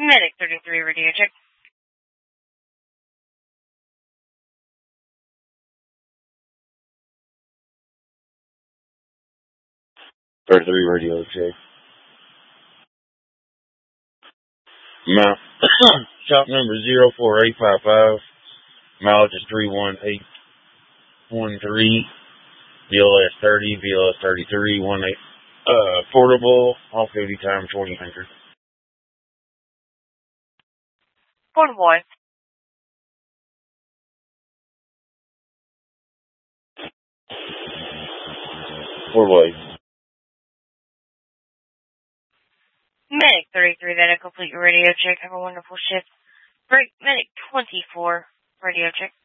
Medic 33, radio check. Radio check. Mount shop number 04855. Mileage is 31813. VLS 30, VLS 33, 18. Portable, off duty time 2000. Portable. Portable. Medic 33, that a complete radio check. Have a wonderful shift. Break Medic 24, radio check.